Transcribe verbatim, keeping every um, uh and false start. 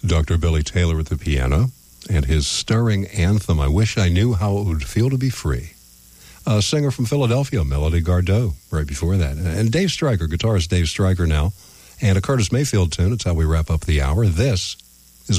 Doctor Billy Taylor at the piano, and his stirring anthem, I Wish I Knew How It Would Feel to Be Free. A singer from Philadelphia, Melody Gardot, right before that. And Dave Stryker, guitarist Dave Stryker now, and a Curtis Mayfield tune. It's how we wrap up the hour. This